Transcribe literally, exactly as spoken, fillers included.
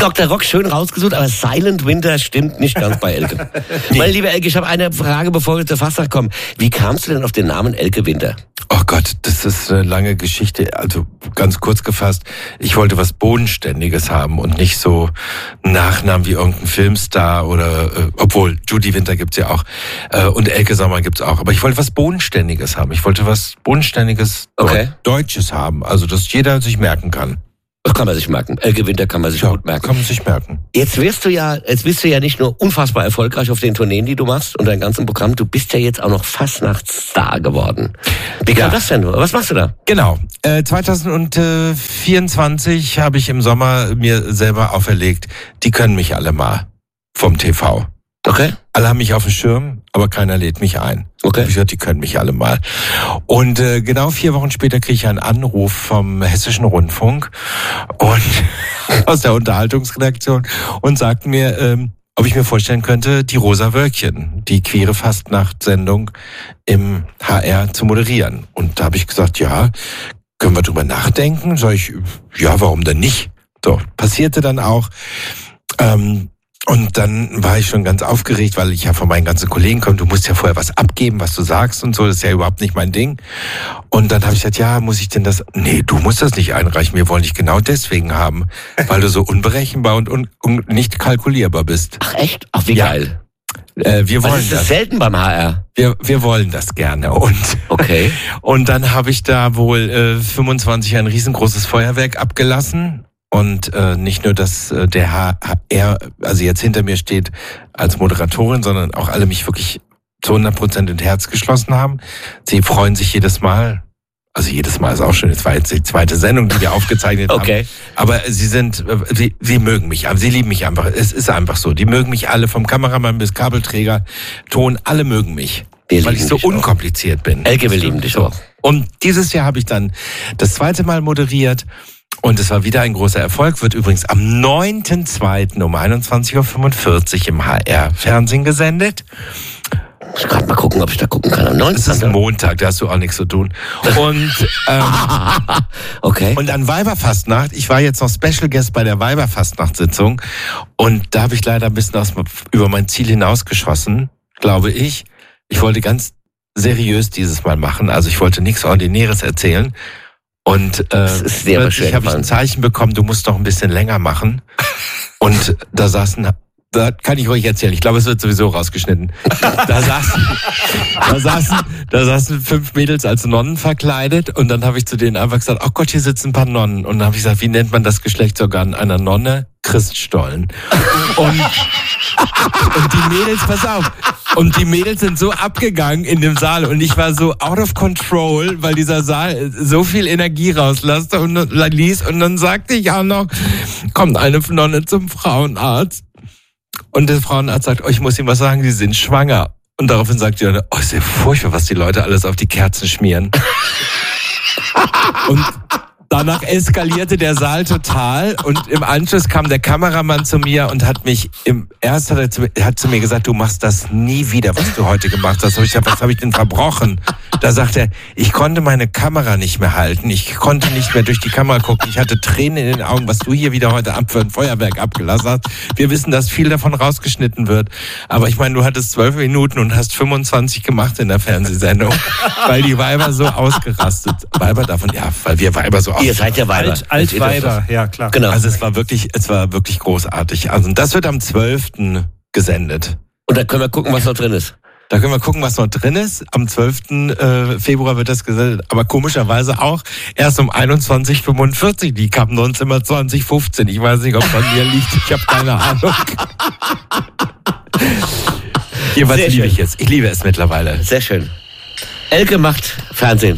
Doktor Rock schön rausgesucht, aber Silent Winter stimmt nicht ganz bei Elke. nee. Meine liebe Elke, ich habe eine Frage, bevor wir zur Fastnacht kommen. Wie kamst du denn auf den Namen Elke Winter? Oh Gott, das ist eine lange Geschichte. Also ganz kurz gefasst, ich wollte was Bodenständiges haben und nicht so einen Nachnamen wie irgendein Filmstar oder, äh, obwohl Judy Winter gibt's ja auch äh, und Elke Sommer gibt's auch. Aber ich wollte was Bodenständiges haben. Ich wollte was Bodenständiges okay. Deutsches haben, also dass jeder sich merken kann. Das kann man sich merken. Elke Winter kann man sich ja, gut merken. Kann man sich merken. Jetzt wirst du ja, jetzt bist du ja nicht nur unfassbar erfolgreich auf den Tourneen, die du machst und dein ganzen Programm, du bist ja jetzt auch noch Fastnachtsstar geworden. Wie kam ja. das denn nur? Was machst du da? Genau. Äh, zwanzig vierundzwanzig habe ich im Sommer mir selber auferlegt, die können mich alle mal vom T V. Okay. Alle haben mich auf dem Schirm, aber keiner lädt mich ein. Okay. Ich gesagt, die können mich alle mal. Und äh, genau vier Wochen später kriege ich einen Anruf vom Hessischen Rundfunk und aus der Unterhaltungsredaktion und sagten mir, ähm, ob ich mir vorstellen könnte, die Rosa Wölkchen, die queere Fastnacht-Sendung im H R zu moderieren. Und da habe ich gesagt, ja, können wir drüber nachdenken? Sag ich, ja, warum denn nicht? So, passierte dann auch. Ähm, Und dann war ich schon ganz aufgeregt, weil ich ja von meinen ganzen Kollegen komme, du musst ja vorher was abgeben, was du sagst und so, das ist ja überhaupt nicht mein Ding. Und dann habe ich gesagt, ja, muss ich denn das, nee, du musst das nicht einreichen, wir wollen dich genau deswegen haben, weil du so unberechenbar und, und, und nicht kalkulierbar bist. Ach echt? Ach, wie ja. geil. Äh, wir wollen Was ist das, das selten beim H R? Wir, wir wollen das gerne. Und, okay. Und dann habe ich da wohl äh, fünfundzwanzig ein riesengroßes Feuerwerk abgelassen. Und äh, nicht nur, dass äh, der H R, also jetzt hinter mir steht als Moderatorin, sondern auch alle mich wirklich zu hundert Prozent ins Herz geschlossen haben. Sie freuen sich jedes Mal. Also jedes Mal ist auch schon, jetzt war jetzt die zweite Sendung, die wir aufgezeichnet okay. haben. Aber sie sind, sie, sie mögen mich, sie lieben mich einfach. Es ist einfach so. Die mögen mich alle, vom Kameramann bis Kabelträger, Ton, alle mögen mich. Wir weil ich so unkompliziert auch. bin. Elke, wir lieben dich auch. Und dieses Jahr habe ich dann das zweite Mal moderiert. Und es war wieder ein großer Erfolg, wird übrigens am neunten zweiten um einundzwanzig Uhr fünfundvierzig im H R-Fernsehen gesendet. Ich muss gerade mal gucken, ob ich da gucken kann. Am neunten Es ist ein Montag, da hast du auch nichts zu tun. Und, ähm, okay. Und an Weiberfastnacht, ich war jetzt noch Special Guest bei der Weiberfastnacht-Sitzung und da habe ich leider ein bisschen aus, über mein Ziel hinausgeschossen, glaube ich. Ich wollte ganz seriös dieses Mal machen, also ich wollte nichts Ordinäres erzählen. Und äh, plötzlich habe ich ein Zeichen bekommen, du musst noch ein bisschen länger machen. Und da saßen, da kann ich ruhig erzählen, ich glaube, es wird sowieso rausgeschnitten. Da saßen, da saßen, da saßen fünf Mädels als Nonnen verkleidet und dann habe ich zu denen einfach gesagt, oh Gott, hier sitzen ein paar Nonnen. Und dann habe ich gesagt, wie nennt man das Geschlechtsorgan einer Nonne? Christstollen. Und, und die Mädels, pass auf, und die Mädels sind so abgegangen in dem Saal und ich war so out of control, weil dieser Saal so viel Energie rauslasste und ließ und dann sagte ich auch noch, kommt eine Nonne zum Frauenarzt und der Frauenarzt sagt, oh, ich muss Ihnen was sagen, Sie sind schwanger. Und daraufhin sagt die Nonne, oh, ist ja furchtbar, was die Leute alles auf die Kerzen schmieren. Und danach eskalierte der Saal total und im Anschluss kam der Kameramann zu mir und hat mich im erst hat er zu, hat zu mir gesagt, du machst das nie wieder, was du heute gemacht hast. Ich gesagt, was habe ich denn verbrochen? Da sagt er, ich konnte meine Kamera nicht mehr halten, ich konnte nicht mehr durch die Kamera gucken, ich hatte Tränen in den Augen, was du hier wieder heute ab für ein Feuerwerk abgelassen hast. Wir wissen, dass viel davon rausgeschnitten wird, aber ich meine, du hattest zwölf Minuten und hast fünfundzwanzig gemacht in der Fernsehsendung, weil die Weiber so ausgerastet, Weiber davon, ja, weil wir Weiber so ausgerastet. Ihr seid ja Weiber. Alt, Altweiber, ja klar. Genau. Also es war wirklich, es war wirklich großartig. Also das wird am zwölften gesendet. Und da können wir gucken, was noch drin ist. Da können wir gucken, was noch drin ist. Am zwölften Februar wird das gesendet. Aber komischerweise auch erst um einundzwanzig Uhr fünfundvierzig. Die kam sonst immer zwanzig Uhr fünfzehn. Ich weiß nicht, ob es an mir liegt. Ich habe keine Ahnung. Jedenfalls liebe ich es. Ich liebe es mittlerweile. Sehr schön. Elke macht Fernsehen.